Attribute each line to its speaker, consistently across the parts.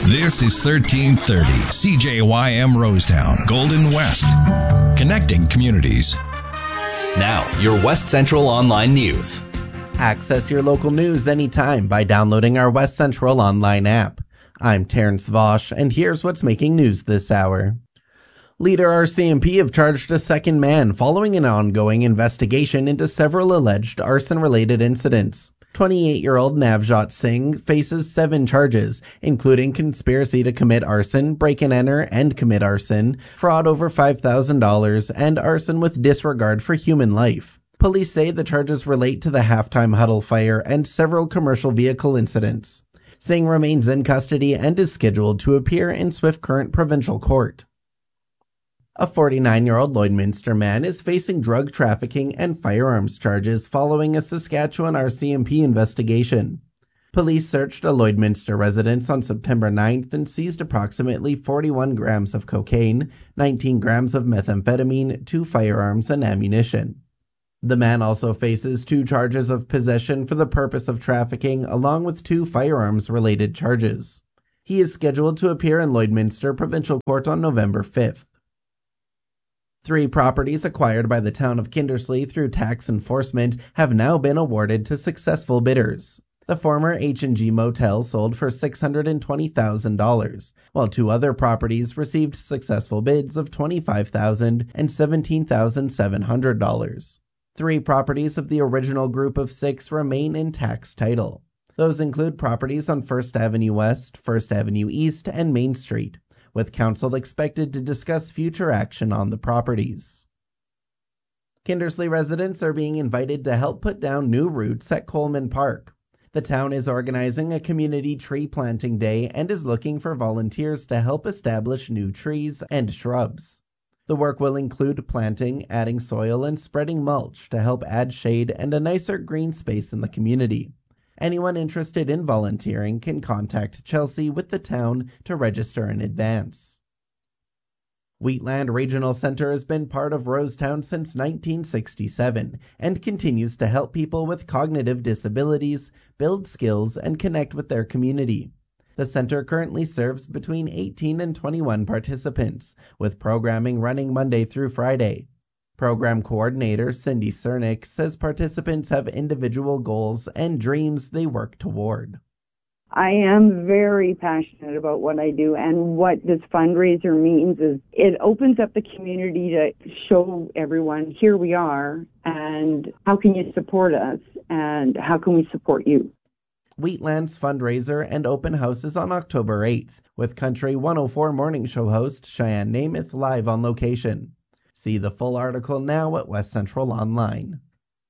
Speaker 1: This is 1330 CJYM Rosetown, Golden West, connecting communities.
Speaker 2: Now, your West Central Online News.
Speaker 3: Access your local news anytime by downloading our West Central Online app. I'm Terrence Vosch, and here's what's making news this hour. Leader RCMP have charged a second man following an ongoing investigation into several alleged arson-related incidents. 28-year-old Navjot Singh faces 7 charges, including conspiracy to commit arson, break-and-enter, and commit arson, fraud over $5,000, and arson with disregard for human life. Police say the charges relate to the halftime huddle fire and several commercial vehicle incidents. Singh remains in custody and is scheduled to appear in Swift Current Provincial Court. A 49-year-old Lloydminster man is facing drug trafficking and firearms charges following a Saskatchewan RCMP investigation. Police searched a Lloydminster residence on September 9th and seized approximately 41 grams of cocaine, 19 grams of methamphetamine, 2 firearms, and ammunition. The man also faces 2 charges of possession for the purpose of trafficking, along with 2 firearms-related charges. He is scheduled to appear in Lloydminster Provincial Court on November 5th. 3 properties acquired by the town of Kindersley through tax enforcement have now been awarded to successful bidders. The former H&G Motel sold for $620,000, while 2 other properties received successful bids of $25,000 and $17,700. 3 properties of the original group of 6 remain in tax title. Those include properties on 1st Avenue West, 1st Avenue East, and Main Street, with council expected to discuss future action on the properties. Kindersley residents are being invited to help put down new roots at Coleman Park. The town is organizing a community tree planting day and is looking for volunteers to help establish new trees and shrubs. The work will include planting, adding soil, and spreading mulch to help add shade and a nicer green space in the community. Anyone interested in volunteering can contact Chelsea with the town to register in advance. Wheatland Regional Center has been part of Rosetown since 1967 and continues to help people with cognitive disabilities build skills and connect with their community. The center currently serves between 18 and 21 participants, with programming running Monday through Friday. Program Coordinator Cindy Cernick says participants have individual goals and dreams they work toward.
Speaker 4: I am very passionate about what I do, and what this fundraiser means is it opens up the community to show everyone, here we are, and how can you support us, and how can we support you.
Speaker 3: Wheatland's fundraiser and open house is on October 8th, with Country 104 morning show host Cheyenne Namath live on location. See the full article now at West Central Online.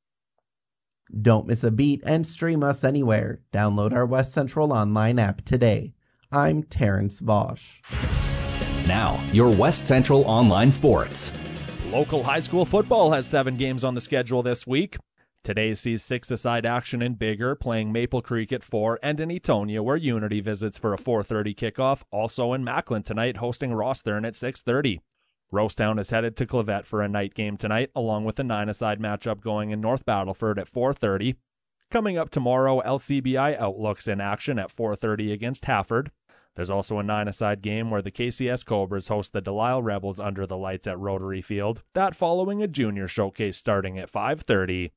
Speaker 3: Don't miss a beat and stream us anywhere. Download our West Central Online app today. I'm Terrence Vosch.
Speaker 2: Now, your West Central Online Sports.
Speaker 5: Local high school football has 7 games on the schedule this week. Today sees 6-a-side action in Biggar, playing Maple Creek at 4, and in Etonia, where Unity visits for a 4:30 kickoff. Also in Macklin tonight, hosting Rosthern at 6:30. Rosetown is headed to Clavette for a night game tonight, along with a 9-a-side matchup going in North Battleford at 4:30. Coming up tomorrow, LCBI Outlooks in action at 4:30 against Hafford. There's also a 9-a-side game where the KCS Cobras host the Delisle Rebels under the lights at Rotary Field, that following a junior showcase starting at 5:30.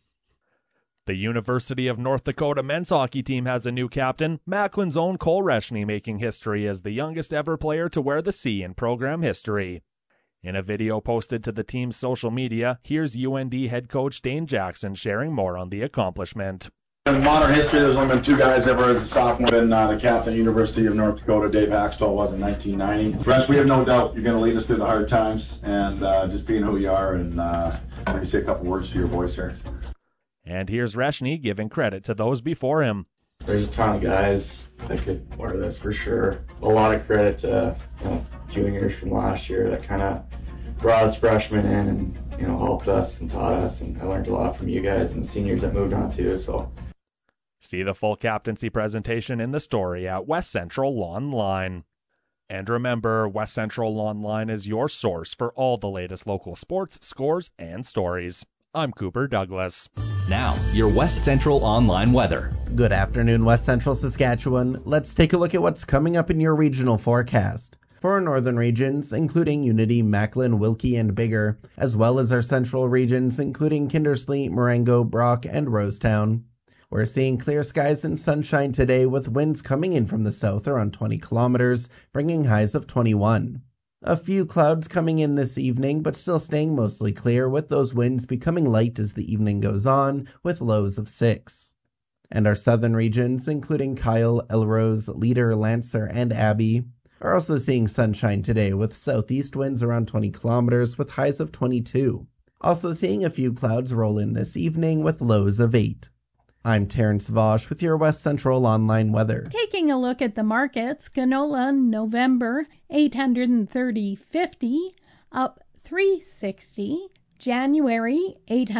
Speaker 5: The University of North Dakota men's hockey team has a new captain, Macklin's own Cole Reshny, making history as the youngest ever player to wear the C in program history. In a video posted to the team's social media, here's UND head coach Dane Jackson sharing more on the accomplishment.
Speaker 6: In modern history, there's only been 2 guys ever as a sophomore, and the captain, University of North Dakota, Dave Haxtell, was in 1990. Rest, we have no doubt you're going to lead us through the hard times, and just being who you are, and I'm going to say a couple words to your boys here.
Speaker 5: And here's Reshny giving credit to those before him.
Speaker 7: There's a ton of guys that could wear this for sure. A lot of credit to juniors from last year that kind of brought us freshmen in and helped us and taught us, and I learned a lot from you guys and the seniors that moved on too. So
Speaker 5: see the full captaincy presentation in the story at West Central Online. And remember, West Central Online is your source for all the latest local sports, scores, and stories. I'm Cooper Douglas.
Speaker 2: Now, your West Central Online weather.
Speaker 3: Good afternoon, West Central Saskatchewan. Let's take a look at what's coming up in your regional forecast. For our northern regions, including Unity, Macklin, Wilkie, and Biggar, as well as our central regions, including Kindersley, Marengo, Brock, and Rosetown. We're seeing clear skies and sunshine today with winds coming in from the south around 20 kilometers, bringing highs of 21. A few clouds coming in this evening, but still staying mostly clear, with those winds becoming light as the evening goes on, with lows of 6. And our southern regions, including Kyle, Elrose, Leader, Lancer, and Abbey, are also seeing sunshine today with southeast winds around 20 kilometers with highs of 22. Also seeing a few clouds roll in this evening with lows of 8. I'm Terrence Vosch with your West Central Online weather.
Speaker 8: Taking a look at the markets, canola November $830.50 up $3.60. January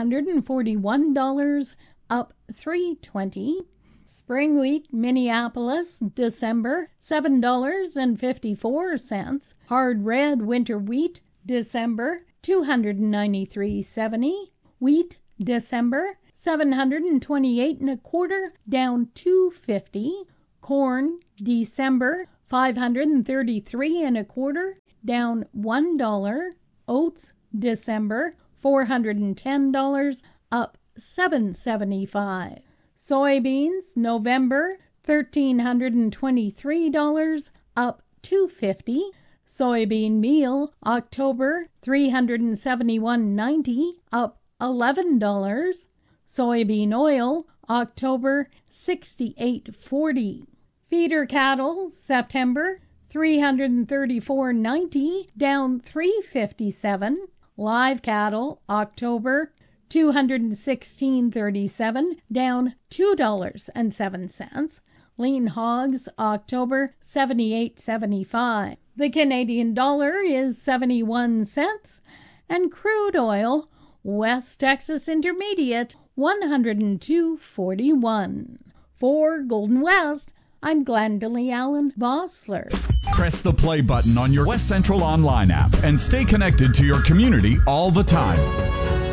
Speaker 8: $841 up $3.20. Spring wheat Minneapolis December $7.54. Hard red winter wheat December $293.70. Wheat December $728 1/4 down $2.50. Corn December $533 1/4 down $1. Oats December $410 up $7.75. Soybeans November $1,323 up $2.50. Soybean meal October $371.90 up $11. Soybean oil October $68.40. Feeder cattle September $334.90 down $3.57. Live cattle October $216.37 down $2.07. Lean hogs October $78.75. The Canadian dollar is 71 cents, and crude oil West Texas Intermediate 102.41. For Golden West, I'm Glendalee Allen Vossler.
Speaker 9: Press the play button on your West Central Online app and stay connected to your community all the time.